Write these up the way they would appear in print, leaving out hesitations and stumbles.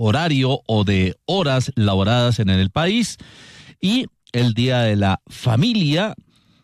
horario o de horas laboradas en el país, y el Día de la Familia,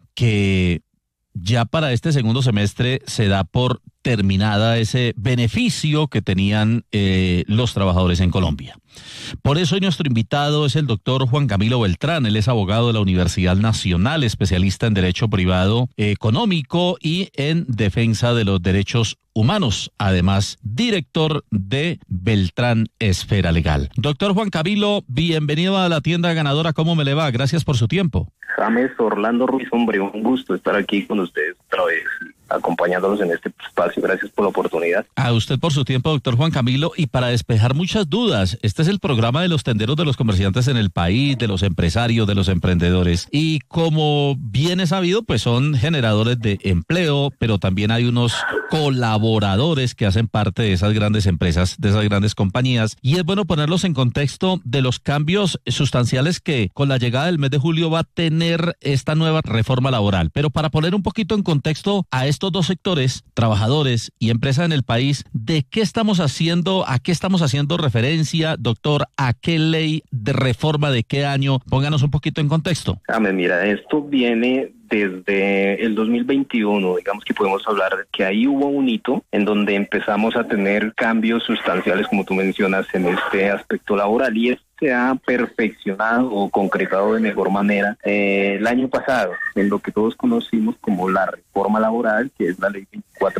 que ya para este segundo semestre se da por terminada ese beneficio que tenían los trabajadores en Colombia. Por eso hoy nuestro invitado es el doctor Juan Camilo Beltrán. Él es abogado de la Universidad Nacional, especialista en Derecho Privado Económico y en Defensa de los Derechos Humanos, además director de Beltrán Esfera Legal. Doctor Juan Camilo, bienvenido a la tienda ganadora. ¿Cómo me le va? Gracias por su tiempo. James Orlando Ruiz, hombre, un gusto estar aquí con ustedes otra vez, acompañándolos en este espacio. Gracias por la oportunidad. A usted por su tiempo, doctor Juan Camilo, y para despejar muchas dudas, este es el programa de los tenderos, de los comerciantes en el país, de los empresarios, de los emprendedores, y como bien es sabido, pues son generadores de empleo, pero también hay unos colaboradores que hacen parte de esas grandes empresas, de esas grandes compañías, y es bueno ponerlos en contexto de los cambios sustanciales que con la llegada del mes de julio va a tener esta nueva reforma laboral. Pero para poner un poquito en contexto a estos dos sectores, trabajadores y empresas en el país, ¿de qué estamos haciendo, a qué estamos haciendo referencia, doctor? ¿A qué ley de reforma de qué año? Pónganos un poquito en contexto. Mira, esto viene desde el 2021, digamos que podemos hablar de que ahí hubo un hito en donde empezamos a tener cambios sustanciales, como tú mencionas, en este aspecto laboral, y se ha perfeccionado o concretado de mejor manera el año pasado, en lo que todos conocimos como la reforma laboral, que es la ley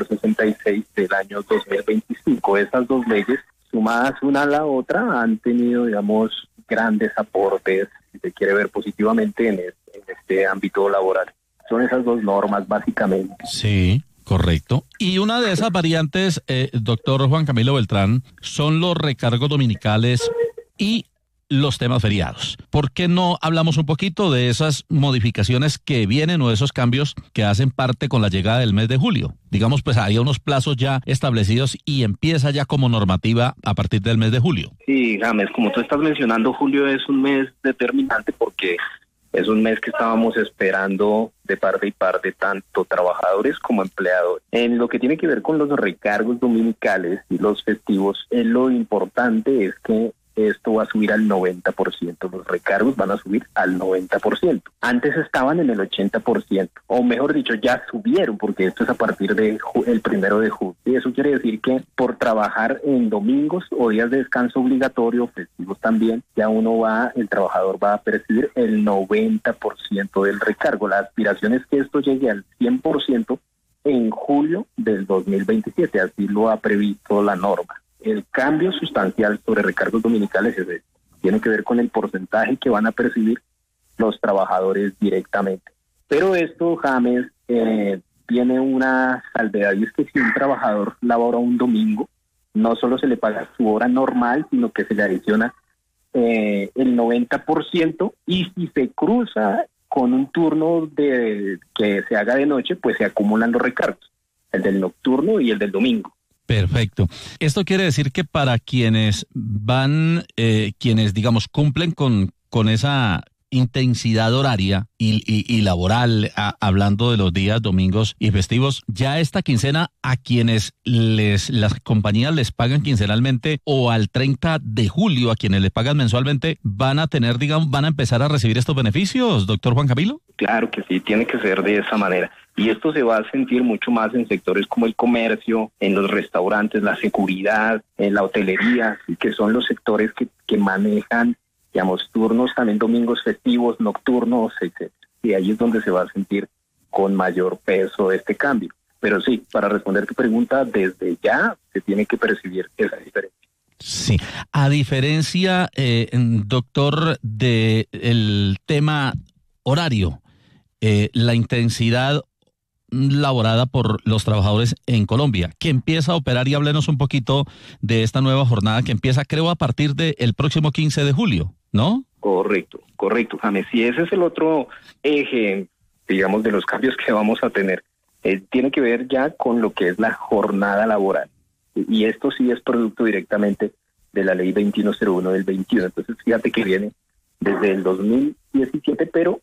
2466 del año 2025. Esas dos leyes, sumadas una a la otra, han tenido, digamos, grandes aportes, si se quiere ver positivamente, en este ámbito laboral. Son esas dos normas, básicamente. Sí, correcto. Y una de esas variantes, doctor Juan Camilo Beltrán, son los recargos dominicales y los temas feriados. ¿Por qué no hablamos un poquito de esas modificaciones que vienen o de esos cambios que hacen parte con la llegada del mes de julio? Digamos, pues hay unos plazos ya establecidos y empieza ya como normativa a partir del mes de julio. Sí, James, como tú estás mencionando, julio es un mes determinante porque es un mes que estábamos esperando de parte y parte, tanto trabajadores como empleadores. En lo que tiene que ver con los recargos dominicales y los festivos, lo importante es que esto va a subir al 90%, los recargos van a subir al 90%. Antes estaban en el 80%, o mejor dicho, ya subieron, porque esto es a partir del 1 de julio. Y eso quiere decir que por trabajar en domingos o días de descanso obligatorio, festivos también, ya el trabajador va a percibir el 90% del recargo. La aspiración es que esto llegue al 100% en julio del 2027, así lo ha previsto la norma. El cambio sustancial sobre recargos dominicales tiene que ver con el porcentaje que van a percibir los trabajadores directamente. Pero esto, James, tiene una salvedad, y es que si un trabajador labora un domingo, no solo se le paga su hora normal, sino que se le adiciona el 90%, y si se cruza con un turno que se haga de noche, pues se acumulan los recargos, el del nocturno y el del domingo. Perfecto. Esto quiere decir que para quienes quienes digamos cumplen con esa intensidad horaria y laboral, hablando de los días domingos y festivos, ya esta quincena a quienes las compañías les pagan quincenalmente, o al 30 de julio a quienes les pagan mensualmente, van a empezar a recibir estos beneficios, doctor Juan Camilo. Claro que sí, tiene que ser de esa manera. Y esto se va a sentir mucho más en sectores como el comercio, en los restaurantes, la seguridad, en la hotelería, que son los sectores que manejan, digamos, turnos también domingos festivos, nocturnos, etc. Y ahí es donde se va a sentir con mayor peso este cambio. Pero sí, para responder tu pregunta, desde ya se tiene que percibir esa diferencia. Sí, a diferencia, doctor, del tema horario, la intensidad laborada por los trabajadores en Colombia, que empieza a operar, y háblenos un poquito de esta nueva jornada que empieza, creo, a partir del próximo 15 de julio, ¿no? Correcto, James. Y ese es el otro eje, digamos, de los cambios que vamos a tener. Tiene que ver ya con lo que es la jornada laboral. Y esto sí es producto directamente de la ley 2101 del 21. Entonces, fíjate que viene desde el 2017, pero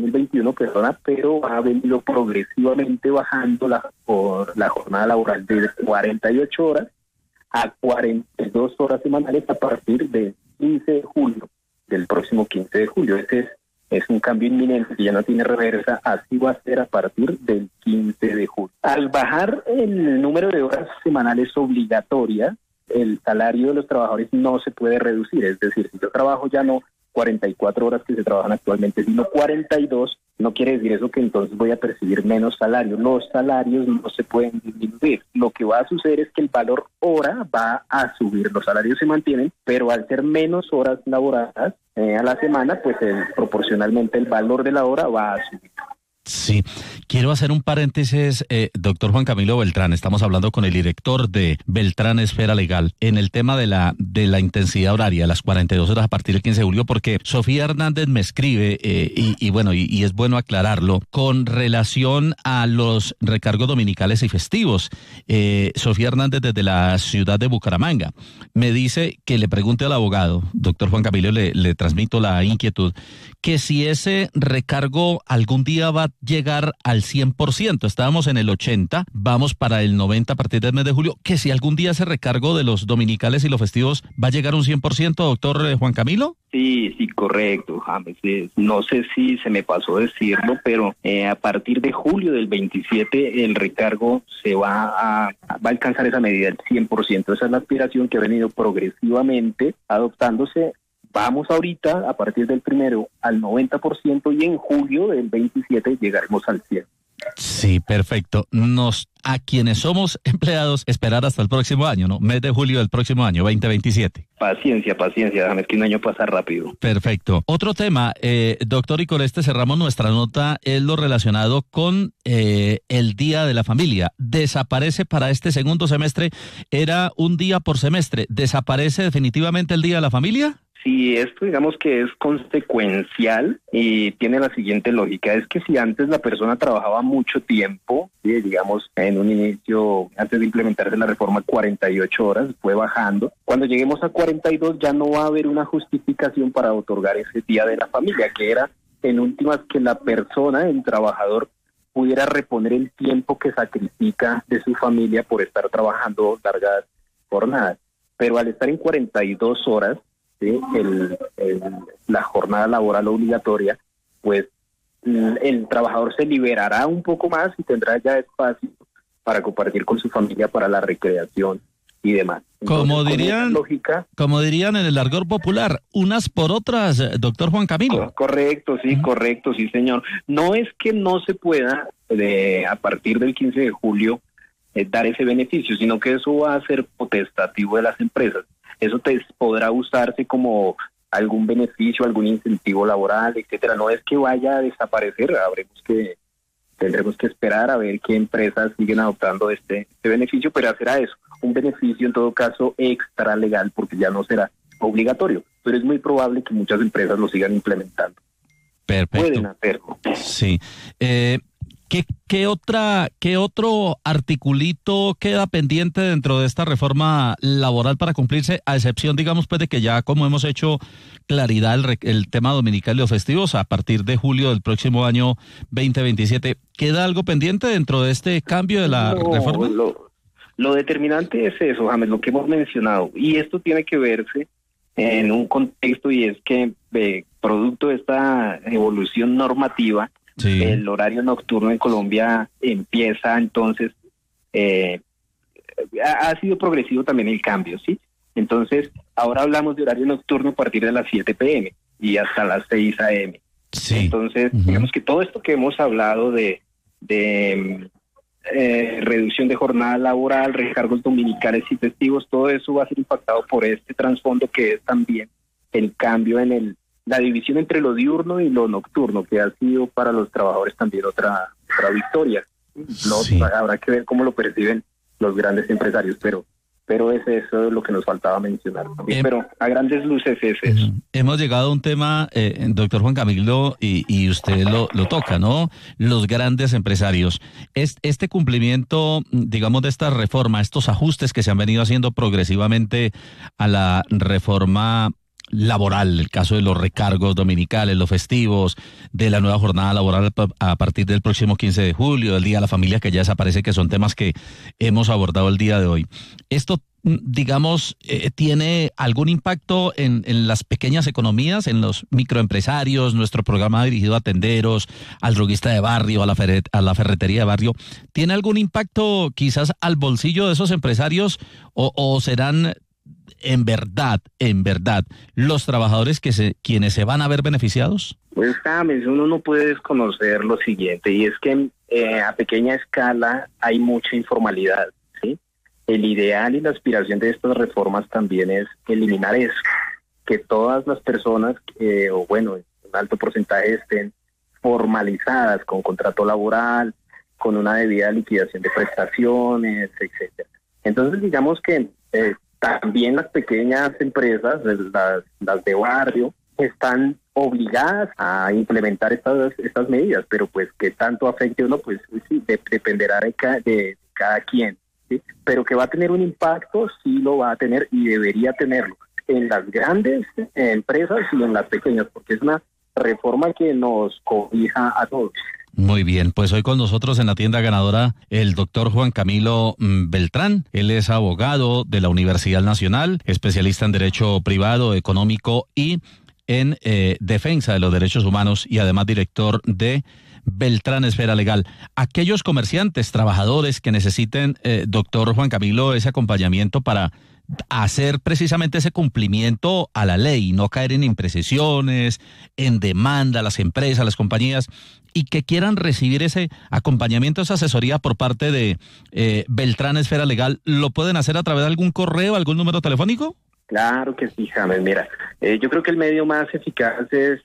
ha venido progresivamente bajando la jornada laboral de 48 horas a 42 horas semanales a partir del 15 de julio, del próximo 15 de julio. Ese es un cambio inminente que ya no tiene reversa, así va a ser a partir del 15 de julio. Al bajar el número de horas semanales obligatorias, el salario de los trabajadores no se puede reducir, es decir, si yo trabajo ya no 44 horas que se trabajan actualmente, sino 42, no quiere decir eso que entonces voy a percibir menos salario. Los salarios no se pueden disminuir. Lo que va a suceder es que el valor hora va a subir. Los salarios se mantienen, pero al ser menos horas laboradas a la semana, pues proporcionalmente el valor de la hora va a subir. Sí, quiero hacer un paréntesis, doctor Juan Camilo Beltrán. Estamos hablando con el director de Beltrán Esfera Legal en el tema de la intensidad horaria, las 42 horas a partir del 15 de julio, porque Sofía Hernández me escribe, y es bueno aclararlo, con relación a los recargos dominicales y festivos. Sofía Hernández desde la ciudad de Bucaramanga me dice que le pregunte al abogado, doctor Juan Camilo, le transmito la inquietud, que si ese recargo algún día va a llegar al 100%, estábamos en el 80%, vamos para el 90% a partir del mes de julio, que si algún día ese recargo de los dominicales y los festivos va a llegar a un 100%, doctor Juan Camilo. Sí, correcto, James. No sé si se me pasó decirlo, pero a partir de julio del 27 el recargo va a alcanzar esa medida, el 100%. Esa es la aspiración que ha venido progresivamente adoptándose. Vamos ahorita, a partir del 1 al 90%, y en julio del 27 llegaremos al 100%. Sí, perfecto. A quienes somos empleados, esperar hasta el próximo año, ¿no? Mes de julio del próximo año, 2027. Paciencia, déjame, es que un año pasa rápido. Perfecto. Otro tema, doctor, y con este cerramos nuestra nota, es lo relacionado con el Día de la Familia. Desaparece para este segundo semestre, era un día por semestre. ¿Desaparece definitivamente el Día de la Familia? Sí, esto digamos que es consecuencial y tiene la siguiente lógica, es que si antes la persona trabajaba mucho tiempo, digamos en un inicio, antes de implementarse la reforma, 48 horas, fue bajando. Cuando lleguemos a 42 ya no va a haber una justificación para otorgar ese Día de la Familia, que era en últimas que la persona, el trabajador, pudiera reponer el tiempo que sacrifica de su familia por estar trabajando largas jornadas. Pero al estar en 42 horas, ¿sí? La jornada laboral obligatoria, pues el trabajador se liberará un poco más y tendrá ya espacio para compartir con su familia para la recreación y demás. Entonces, como dirían en el argot popular, unas por otras, doctor Juan Camilo. Correcto, sí, señor. No es que no se pueda, a partir del 15 de julio, dar ese beneficio, sino que eso va a ser potestativo de las empresas. Eso podrá usarse como algún beneficio, algún incentivo laboral, etcétera. No es que vaya a desaparecer, tendremos que esperar a ver qué empresas siguen adoptando este beneficio, pero será eso, un beneficio en todo caso extra legal, porque ya no será obligatorio, pero es muy probable que muchas empresas lo sigan implementando. Perfecto. Pueden hacerlo. Sí. ¿Qué otro articulito queda pendiente dentro de esta reforma laboral para cumplirse, a excepción, digamos, pues de que ya como hemos hecho claridad el tema dominical y los festivos a partir de julio del próximo año 2027? ¿Queda algo pendiente dentro de este cambio de la reforma? Lo determinante es eso, James, lo que hemos mencionado, y esto tiene que verse en un contexto, y es que producto de esta evolución normativa, sí, el horario nocturno en Colombia empieza entonces, ha sido progresivo también el cambio, ¿sí? Entonces, ahora hablamos de horario nocturno a partir de las 7 p.m. y hasta las 6 a.m. Sí. Entonces, digamos que todo esto que hemos hablado de reducción de jornada laboral, recargos dominicales y festivos, todo eso va a ser impactado por este trasfondo que es también el cambio en la división entre lo diurno y lo nocturno, que ha sido para los trabajadores también otra victoria. Sí. Habrá que ver cómo lo perciben los grandes empresarios, pero es eso lo que nos faltaba mencionar también. Pero a grandes luces es eso. Hemos llegado a un tema, doctor Juan Camilo, y usted lo toca, ¿no? Los grandes empresarios. Este cumplimiento, digamos, de esta reforma, estos ajustes que se han venido haciendo progresivamente a la reforma laboral, el caso de los recargos dominicales, los festivos, de la nueva jornada laboral a partir del próximo 15 de julio, del Día de la Familia que ya desaparece, que son temas que hemos abordado el día de hoy. Esto, digamos, ¿tiene algún impacto en las pequeñas economías, en los microempresarios? Nuestro programa dirigido a tenderos, al droguista de barrio, a la ferretería de barrio, ¿tiene algún impacto quizás al bolsillo de esos empresarios o serán en verdad, los trabajadores quienes se van a ver beneficiados? Pues James, uno no puede desconocer lo siguiente, y es que a pequeña escala hay mucha informalidad, ¿sí? El ideal y la aspiración de estas reformas también es eliminar eso, que todas las personas, un alto porcentaje estén formalizadas con contrato laboral, con una debida liquidación de prestaciones, etcétera. Entonces, digamos que también las pequeñas empresas, las de barrio, están obligadas a implementar estas medidas, pero pues que tanto afecte o no, pues sí, dependerá de cada quien, ¿sí? Pero que va a tener un impacto, sí lo va a tener y debería tenerlo en las grandes empresas y en las pequeñas, porque es una reforma que nos cobija a todos. Muy bien, pues hoy con nosotros en la tienda ganadora el doctor Juan Camilo Beltrán. Él es abogado de la Universidad Nacional, especialista en Derecho Privado, Económico y en defensa de los derechos humanos y además director de Beltrán Esfera Legal. Aquellos comerciantes, trabajadores que necesiten, doctor Juan Camilo, ese acompañamiento para hacer precisamente ese cumplimiento a la ley, no caer en imprecisiones, en demanda a las empresas, a las compañías, y que quieran recibir ese acompañamiento, esa asesoría por parte de Beltrán Esfera Legal, ¿lo pueden hacer a través de algún correo, algún número telefónico? Claro que sí, James. Mira, yo creo que el medio más eficaz es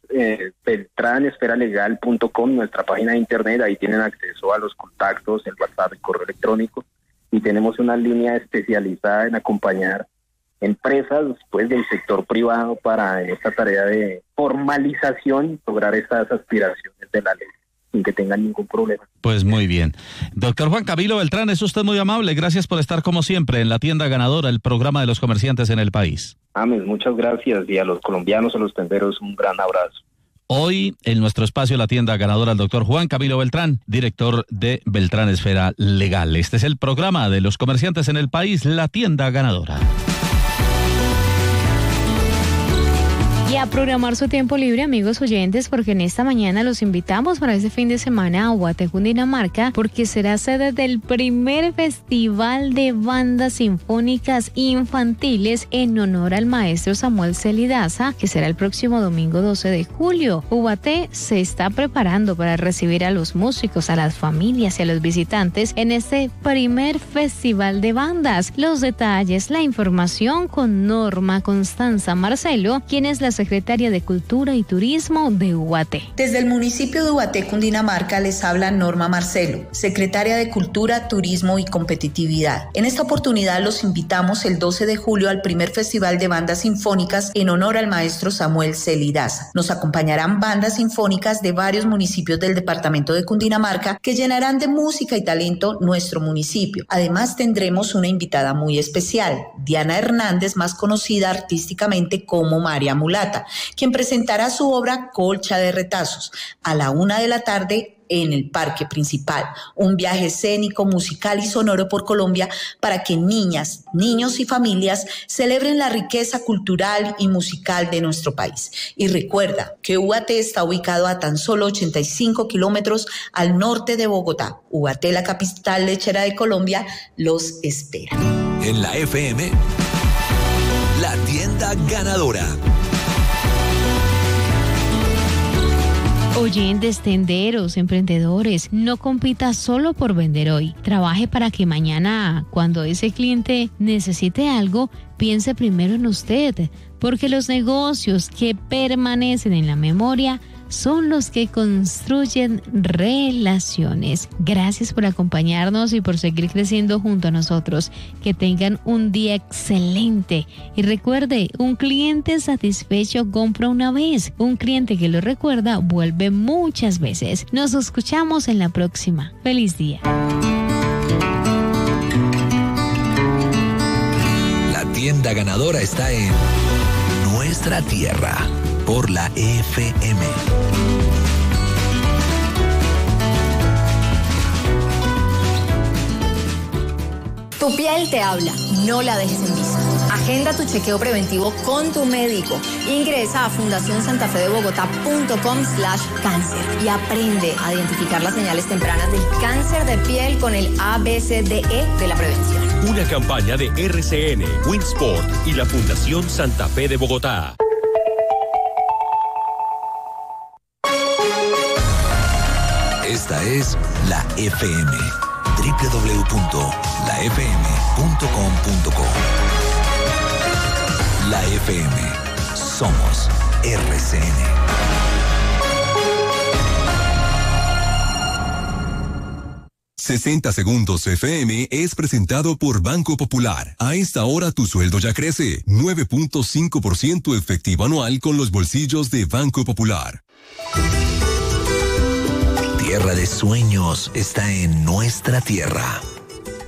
beltranesferalegal.com, nuestra página de internet. Ahí tienen acceso a los contactos, el WhatsApp, el correo electrónico, y tenemos una línea especializada en acompañar empresas pues del sector privado para esta tarea de formalización y lograr esas aspiraciones de la ley sin que tengan ningún problema. Pues muy bien. Doctor Juan Camilo Beltrán, es usted muy amable. Gracias por estar como siempre en la tienda ganadora, el programa de los comerciantes en el país. Ames, muchas gracias, y a los colombianos, a los tenderos, un gran abrazo. Hoy en nuestro espacio La Tienda Ganadora, el doctor Juan Camilo Beltrán, director de Beltrán Esfera Legal. Este es el programa de los comerciantes en el país, La Tienda Ganadora. Y a programar su tiempo libre, amigos oyentes, porque en esta mañana los invitamos para este fin de semana a Ubaté, Cundinamarca, porque será sede del primer festival de bandas sinfónicas infantiles en honor al maestro Samuel Celidaza, que será el próximo domingo 12 de julio. Ubaté se está preparando para recibir a los músicos, a las familias y a los visitantes en este primer festival de bandas. Los detalles, la información con Norma Constanza Marcelo, quien es la secretaria de Cultura y Turismo de Ubaté. Desde el municipio de Ubaté, Cundinamarca, les habla Norma Marcelo, secretaria de Cultura, Turismo y Competitividad. En esta oportunidad los invitamos el 12 de julio al primer Festival de Bandas Sinfónicas en honor al maestro Samuel Celidaza. Nos acompañarán bandas sinfónicas de varios municipios del departamento de Cundinamarca que llenarán de música y talento nuestro municipio. Además tendremos una invitada muy especial, Diana Hernández, más conocida artísticamente como María Mulata, quien presentará su obra Colcha de Retazos a la 1:00 p.m. en el parque principal. Un viaje escénico, musical y sonoro por Colombia para que niñas, niños y familias celebren la riqueza cultural y musical de nuestro país. Y recuerda que Ubaté está ubicado a tan solo 85 kilómetros al norte de Bogotá. Ubaté, la capital lechera de Colombia, los espera. En la FM, La Tienda Ganadora. Oyentes, tenderos, emprendedores, no compita solo por vender hoy. Trabaje para que mañana, cuando ese cliente necesite algo, piense primero en usted, porque los negocios que permanecen en la memoria son los que construyen relaciones. Gracias por acompañarnos y por seguir creciendo junto a nosotros. Que tengan un día excelente. Y recuerde, un cliente satisfecho compra una vez. Un cliente que lo recuerda vuelve muchas veces. Nos escuchamos en la próxima. ¡Feliz día! La Tienda Ganadora está en Nuestra Tierra, por la FM. Tu piel te habla, no la dejes en visto. Agenda tu chequeo preventivo con tu médico. Ingresa a fundacionsantafedebogotá.com/cáncer y aprende a identificar las señales tempranas del cáncer de piel con el ABCDE de la prevención. Una campaña de RCN, Winsport y la Fundación Santa Fe de Bogotá. Esta es la FM. www.lafm.com.co. La FM. Somos RCN. «60 Segundos FM» es presentado por Banco Popular. A esta hora tu sueldo ya crece. 9.5% efectivo anual con los bolsillos de Banco Popular. Tierra de sueños está en Nuestra Tierra,